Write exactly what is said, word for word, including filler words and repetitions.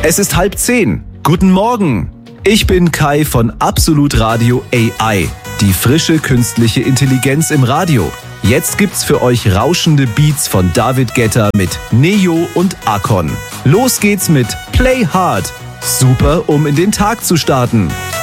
Es ist halb zehn. Guten Morgen. Ich bin Kai von Absolut Radio A I, die frische künstliche Intelligenz im Radio. Jetzt gibt's für euch rauschende Beats von David Guetta mit Neo und Akon. Los geht's mit Play Hard. Super, um in den Tag zu starten.